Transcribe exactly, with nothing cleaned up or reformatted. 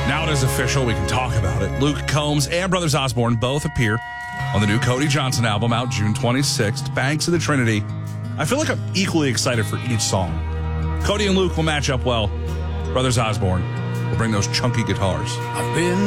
Now it is official. We can talk about it. Luke Combs and Brothers Osborne both appear on the new Cody Johnson album out June twenty-sixth, Banks of the Trinity. I feel like I'm equally excited for each song. Cody and Luke will match up well. Brothers Osborne will bring those chunky guitars. I've been